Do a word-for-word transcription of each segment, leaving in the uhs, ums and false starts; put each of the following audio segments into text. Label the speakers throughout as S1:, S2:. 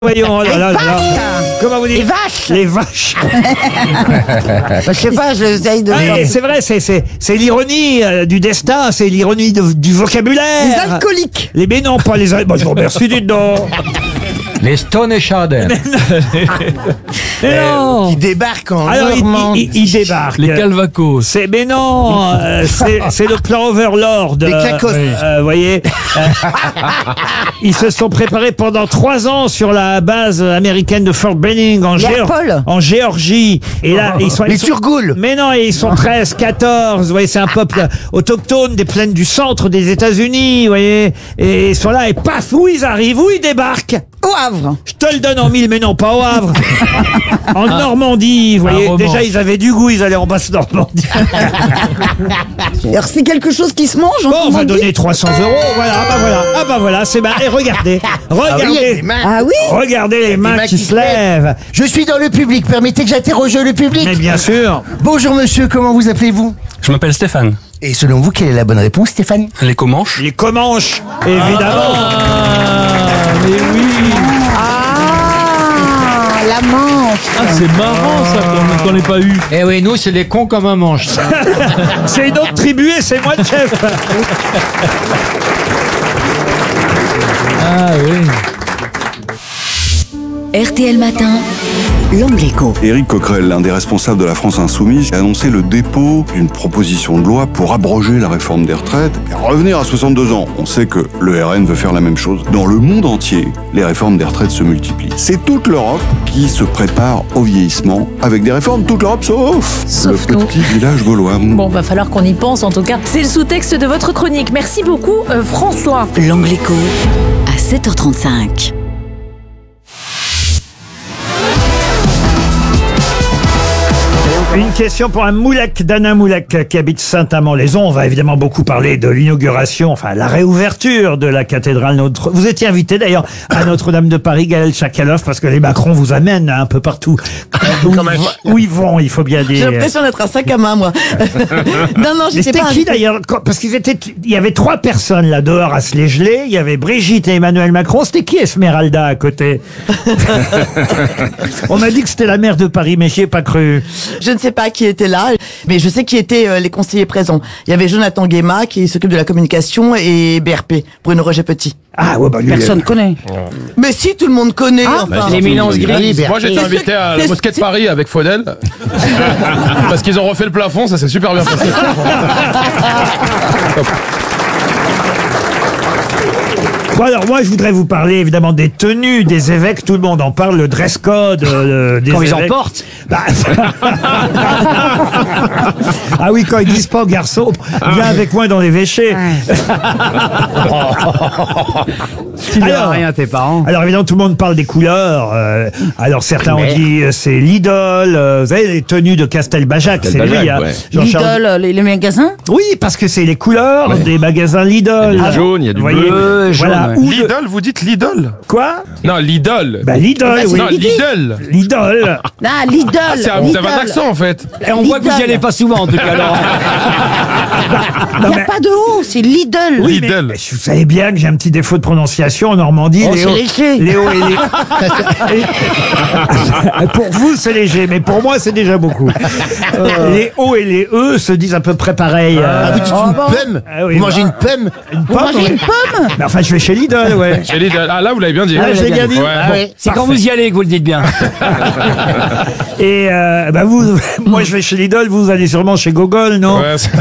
S1: Voyons, oh là là là là. Comment vous dites?
S2: Les vaches.
S1: Les vaches.
S2: Je sais pas, j'essaye de...
S1: Ah, et c'est vrai, c'est, c'est, c'est l'ironie euh, du destin, c'est l'ironie de- du vocabulaire.
S2: Les alcooliques.
S1: Les, mais non, pas les al- Bon, je vous remercie, dites donc.
S3: Les Stone et Chardin.
S1: Mais non.
S2: Qui débarquent en
S1: Alors, il,
S2: Normandie.
S1: il, il débarque.
S3: Les Calvacos.
S1: C'est, mais non, euh, c'est, c'est le plan Overlord.
S2: Les Clacos.
S1: Euh, vous voyez, euh, ils se sont préparés pendant trois ans sur la base américaine de Fort Benning en, Géor-
S2: Léopold.
S1: en Géorgie. Et là, ils sont,
S2: Les
S1: ils sont-
S2: Turgoules.
S1: Mais non, et ils sont treize, quatorze. Vous voyez, c'est un peuple autochtone des plaines du centre des États-Unis. Vous voyez, et ils sont là et paf, où ils arrivent, où ils débarquent.
S2: Au Havre.
S1: Je te le donne en mille, mais non, pas au Havre. En Normandie, vous voyez.
S3: roman.
S1: Déjà, ils avaient du goût, ils allaient en basse Normandie.
S2: Alors c'est quelque chose qui se mange en
S1: Bon, on va
S2: Normandie.
S1: donner trois cents euros. Voilà, ah bah voilà, ah bah voilà, c'est bien. Et regardez, regardez,
S2: Ah oui.
S1: regardez les mains
S4: mains
S1: qui
S4: qui
S1: se
S4: se
S1: lèvent.
S4: Je suis dans le public, permettez que j'interroge le public.
S1: Mais bien sûr.
S4: Bonjour monsieur, comment vous appelez-vous?
S5: Je m'appelle Stéphane.
S4: Et selon vous, quelle est la bonne réponse, Stéphane?
S5: Les Comanches.
S1: Les Comanches, évidemment.
S3: Mais oui.
S2: Ah, la Manche.
S3: Ah, c'est marrant ça qu'on qu'on n'ait pas eu. Eh oui, nous c'est les cons comme un manche.
S1: C'est une autre tribu et c'est moi le chef.
S3: Ah oui.
S6: R T L Matin, l'Angle Écho.
S7: Éric Coquerel, l'un des responsables de la France Insoumise, a annoncé le dépôt d'une proposition de loi pour abroger la réforme des retraites et revenir à soixante-deux ans. On sait que le R N veut faire la même chose. Dans le monde entier, les réformes des retraites se multiplient. C'est toute l'Europe qui se prépare au vieillissement avec des réformes, toute l'Europe sauf,
S8: Sauf
S7: le
S8: nous.
S7: petit village gaulois.
S8: Bon, va falloir qu'on y pense en tout cas. C'est le sous-texte de votre chronique. Merci beaucoup, euh, François.
S6: L'Angle Écho, à sept heures trente-cinq.
S1: Une question pour un Moulek, Dana Moulek, qui habite Saint-Amand-les-Eaux. On va évidemment beaucoup parler de l'inauguration, enfin la réouverture de la cathédrale Notre. Vous étiez invité d'ailleurs à Notre-Dame de Paris, Gaël Chakalov, parce que les Macron vous amènent un peu partout. Où, ils, vont- où ils vont, il faut bien
S2: J'ai
S1: dire.
S2: l'impression d'être un sac à main, moi. non, non,
S1: Mais
S2: j'étais
S1: c'était
S2: pas
S1: qui
S2: invitée.
S1: d'ailleurs? Quand- Parce qu'ils étaient, il y avait trois personnes là dehors à se les geler. Il y avait Brigitte et Emmanuel Macron. C'était qui Esmeralda à côté? On m'a dit que c'était la maire de Paris, mais j'y ai pas cru.
S2: Je ne sais pas qui était là, mais je sais qui étaient euh, les conseillers présents. Il y avait Jonathan Guéma qui s'occupe de la communication et B R P, Bruno Roger Petit.
S1: Ah ouais, bah lui.
S2: Personne connaît. Mais si, tout le monde connaît. enfin.
S4: L'éminence grise.
S9: Moi j'étais
S2: C'est
S9: invité
S2: ce-
S9: à
S2: c'est
S9: la
S2: ce-
S9: mosquée de
S2: c'est-
S9: Paris avec Faudel parce qu'ils ont refait le plafond, ça s'est super bien passé.
S1: Bon alors moi je voudrais vous parler évidemment des tenues des évêques. Tout le monde en parle, le dress code euh, des
S3: Quand ils en
S1: évêques.
S3: portent.
S1: Bah, ah oui, quand ils disent pas aux garçons, viens avec moi dans l'évêché.
S3: Tu
S1: Alors-
S3: ne rien à tes parents.
S1: Alors évidemment tout le monde parle des couleurs. euh, alors certains ont dit euh, c'est l'idole. euh, vous savez les tenues de Castelbajac, c'est lui. hein, Jean-Charles-
S2: Lidl, les, les magasins.
S1: Oui, parce que c'est les couleurs des magasins Lidl.
S5: Il y a du jaune, il y a du
S1: Vous voyez,
S3: bleu, jaune,
S1: voilà.
S3: ouais.
S1: Ou de-
S9: Lidl, vous dites Lidl?
S1: Quoi?
S9: Non, Lidl.
S1: Bah Lidl, oui.
S9: non, Lidl.
S1: Lidl.
S2: Ah, Lidl.
S9: Ah, c'est un- vous avez un accent en fait.
S3: Et on voit que vous y allez pas souvent en tout cas. Alors.
S2: Il
S1: Non,
S2: n'y a
S1: mais-
S2: pas de O, c'est Lidl.
S1: Oui, mais,
S9: Lidl.
S1: mais vous savez bien que j'ai un petit défaut de prononciation en Normandie.
S2: Oh,
S1: Léo,
S2: c'est léger.
S1: Léo et les... Et- pour vous, c'est léger, mais pour moi, c'est déjà beaucoup. Les O et les E se disent à peu près pareil. euh,
S4: Ah, vous dites
S2: Oh,
S4: une
S2: bon.
S4: pomme?
S1: Ah oui,
S4: Vous mangez
S1: bah.
S4: une pomme?
S1: une
S2: Vous
S1: pomme,
S2: mangez
S1: oui.
S2: une pomme.
S1: Mais enfin, je vais chez Lidl, ouais.
S9: Chez Lidl. Ah là, vous l'avez bien dit.
S1: Ah, je l'ai bien dit.
S9: Ouais.
S4: Ah ouais.
S3: C'est quand vous y allez que vous le dites bien.
S1: Et euh, bah vous, moi, je vais chez Lidl, vous allez sûrement chez Gogol, non?
S9: Ouais, c'est-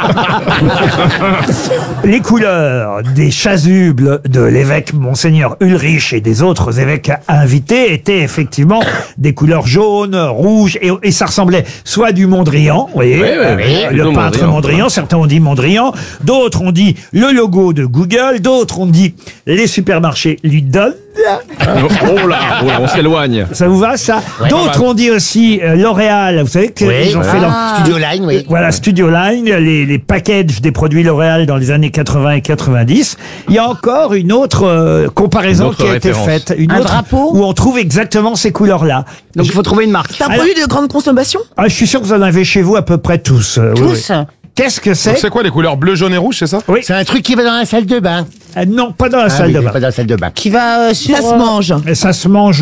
S1: Les couleurs des chasubles de l'évêque Monseigneur Ulrich et des autres évêques invités étaient effectivement des couleurs jaunes, rouges, et, et ça ressemblait soit à du Mondrian, vous voyez,
S5: Oui, oui,
S1: euh,
S5: oui,
S1: le
S5: plutôt
S1: peintre
S5: Mondrian.
S1: Mondrian, certains ont dit Mondrian, d'autres ont dit le logo de Google, d'autres ont dit les supermarchés Lidl.
S5: Oh là, oh là, on s'éloigne.
S1: Ça vous va, ça? D'autres ont dit aussi euh, L'Oréal, vous savez qu'ils
S4: Oui.
S1: ont fait leur...
S4: Studio Line, oui.
S1: Voilà, Studio Line, les, les packages des produits L'Oréal dans les années quatre-vingts et quatre-vingt-dix. Il y a encore une autre euh, comparaison
S5: Une autre
S1: qui a été
S5: référence.
S1: faite. Une
S2: Un
S1: autre
S2: drapeau
S1: où on trouve exactement ces couleurs-là.
S3: Donc il faut trouver une marque.
S2: C'est un
S1: Alors-
S2: produit de grande consommation.
S1: Ah, je suis sûr que vous en avez chez vous à peu près tous. euh, oui,
S2: Tous.
S1: oui. Qu'est-ce que
S9: Donc,
S1: c'est?
S9: c'est quoi les couleurs bleu, jaune et rouge, c'est ça?
S1: Oui.
S4: C'est un truc qui va dans la salle de bain.
S1: Euh, non, pas dans la
S4: Ah
S1: salle
S4: oui,
S1: de
S4: il est
S1: bain.
S4: pas dans la salle de bain.
S10: Qui va euh, sur...
S2: Ça se
S10: euh,
S2: mange.
S1: Et ça se mange